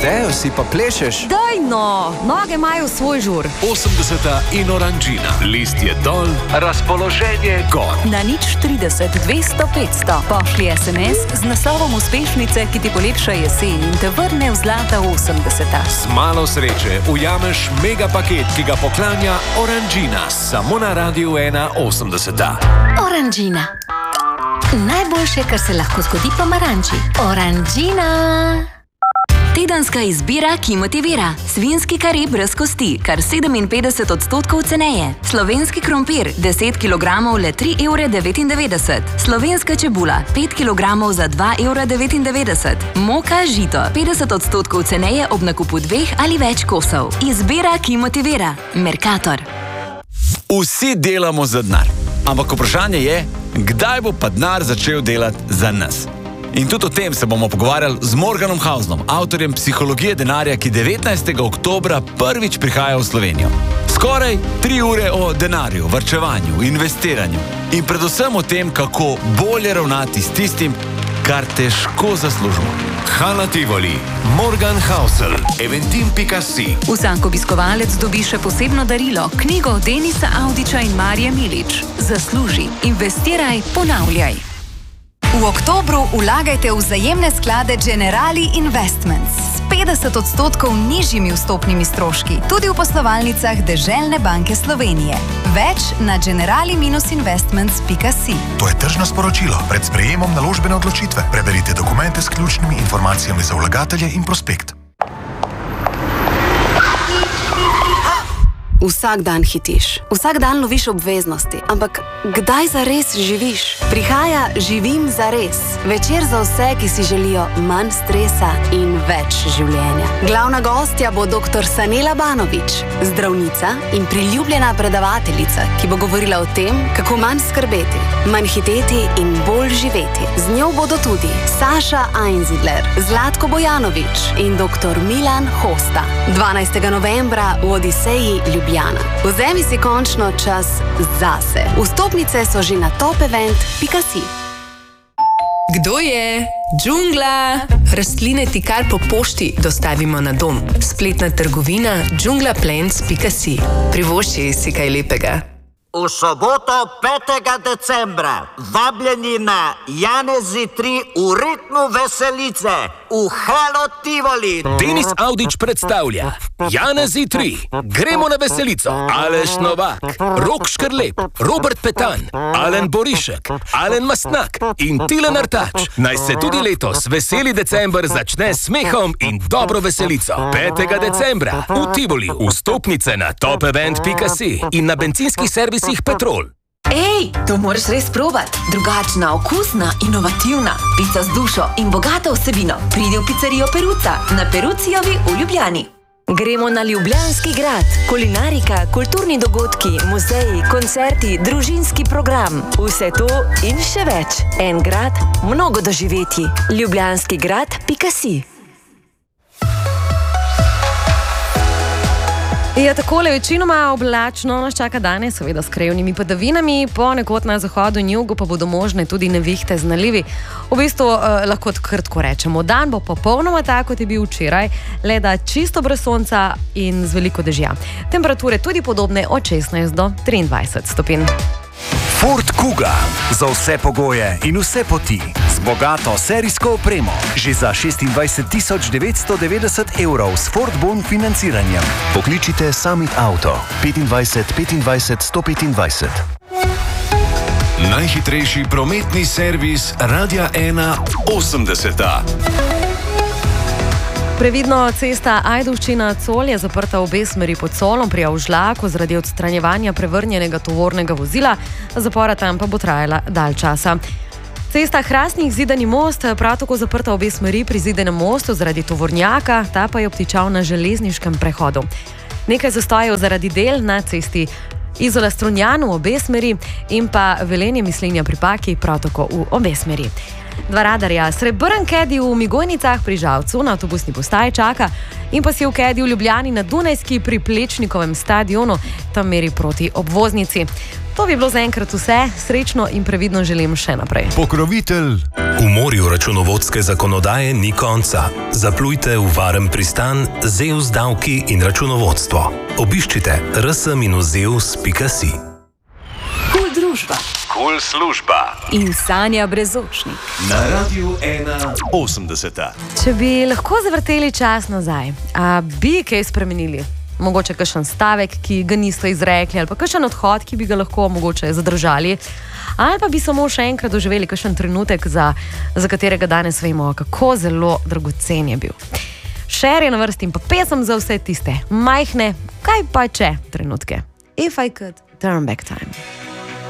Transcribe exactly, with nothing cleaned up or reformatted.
Mateo, si pa plešeš? Daj no, noge imajo svoj žur. osemdeseta in Oranžina. List je dol, razpoloženje gor. Na nič trideset, dvesto, petsto. Pošli es em es z naslovom uspešnice, ki ti polepša jesen in te vrne v zlata osemdeseta. Z malo sreče ujameš mega paket, ki ga poklanja Oranžina. Samo na Radiu ena osemdeseta. Oranžina. Najboljše, kar se lahko zgodi pomaranči. Oranžina. Tedenska izbira, ki motivira. Svinjski kari brez kosti, kar sedeminpetdeset odstotkov ceneje. Slovenski krompir, deset kilogramov le tri evre devetindevetdeset. Slovenska čebula, pet kilogramov za dva evra devetindevetdeset. Moka žito, petdeset odstotkov ceneje ob nakupu dveh ali več kosov. Izbira, ki motivira. Mercator. Vsi delamo za denar, ampak vprašanje je, kdaj bo pa denar začel delati za nas. In tudi o tem se bomo pogovarjali z Morganom Hausnom, avtorjem Psihologije denarja, ki devetnajstega oktobra prvič prihaja v Slovenijo. Skoraj tri ure o denarju, varčevanju, investiranju in predvsem o tem, kako bolje ravnati s tistim, kar težko zaslužimo. Hala Tivoli, Morgan Hausel, eventim pika si. Vsak obiskovalec dobi še posebno darilo, knjigo Denisa Avdića in Marije Milič. Zasluži, investiraj, ponavljaj. V oktobru vlagajte v vzajemne sklade Generali Investments s petdeset odstotkov nižjimi vstopnimi stroški, tudi v poslovalnicah Deželne banke Slovenije. Več na generali investments pika si. To je tržno sporočilo. Pred sprejemom naložbene odločitve preberite dokumente s ključnimi informacijami za vlagatelje in prospekt. Vsak dan hitiš, vsak dan loviš obveznosti, ampak kdaj zares živiš? Prihaja Živim zares. Večer za vse, ki si želijo manj stresa in več življenja. Glavna gostja bo doktor Sanela Banović, zdravnica in priljubljena predavateljica, ki bo govorila o tem, kako manj skrbeti, manj hiteti in bolj živeti. Z njo bodo tudi Saša Einzidler, Zlatko Bojanović in doktor Milan Hosta. dvanajstega novembra v Odiseji Ljubljana. Vzemi si končno čas zase. Vstopnice so že na top event pika si. Kdo je? Džungla! Rastline ti kar po pošti dostavimo na dom. Spletna trgovina džungla plants pika si. Privošči si kaj lepega. V soboto petega decembra vabljeni na Janezi tri v ritmu veselice v Halo Tivoli. Denis Avdić predstavlja Janezi tri. Gremo na veselico. Aleš Novak, Rok Škrlep, Robert Petan, Alen Borišek, Alen Mastnak in Tilen Artač. Naj se tudi letos veseli december začne s smehom in dobro veselico. petega decembra v Tivoli. Vstopnice na top event pika si in na bencinskih servisih Petrol. Ej, to moraš res probati. Drugačna, okusna, inovativna. Pica z dušo in bogato vsebino. Pridi v pizzerijo Peruca na Perucijovi v Ljubljani. Gremo na Ljubljanski grad. Kulinarika, kulturni dogodki, muzeji, koncerti, družinski program. Vse to in še več. En grad, mnogo doživeti. ljubljanski grad pika si. Je takole večinoma oblačno, nas čaka danes, seveda s krajevnimi padavinami, ponekod na zahodu in jugu pa bodo možne tudi nevihte z nalivi. V bistvu eh, lahko kratko rečemo, dan bo popolnoma tak, kot je bil včeraj, le da čisto brez sonca in z veliko dežja. Temperature tudi podobne od šestnajst do triindvajset stopinj. Ford Kuga. Za vse pogoje in vse poti. Z bogato serijsko opremo. Že za šestindvajset tisoč devetsto devetdeset evrov s Ford Bon financiranjem. Pokličite Summit Auto. petindvajset petindvajset sto petindvajset. Najhitrejši prometni servis Radia ena osemdeseta. Previdno, cesta Ajdovščina-Col je zaprta v obe smeri pod Colom pri Avžlaku zaradi odstranjevanja prevrnjenega tovornega vozila, zapora tam pa bo trajala dalj časa. Cesta Hrastnik-Zidani most prav tako zaprta v obe smeri pri Zidanem mostu zaradi tovornjaka, ta pa je obtičal na železniškem prehodu. Nekaj zastojev zaradi del na cesti Izola-Strunjan v obe smeri in pa Velenje-Mislinja pri Paki prav tako v obe smeri. Dva radarja, srebrn kedi v Migojnicah pri Žalcu na avtobusni postaji čaka in pa si v kedi v Ljubljani na Dunajski pri Plečnikovem stadionu, tam meri proti obvoznici. To bi bilo zaenkrat vse, srečno in previdno želim še naprej. Pokrovitelj. V morju računovodske zakonodaje ni konca. Zaplujte v varen pristan Zeus davki in računovodstvo. Obiščite r s minus zeus pika si. Kul družba. Kul služba. In Sanja Brezočnik. Na Radiu ena osemdeseta. Če bi lahko zavrteli čas nazaj, a bi kaj spremenili? Mogoče kakšen stavek, ki ga niste izrekli, ali pa kakšen odhod, ki bi ga lahko mogoče zadržali, ali pa bi samo še enkrat doživeli kakšen trenutek, za, za katerega danes vemo, kako zelo dragocen je bil. Šer je na vrsti in pa pesem za vse tiste majhne, kaj pa če trenutke. If I could turn back time.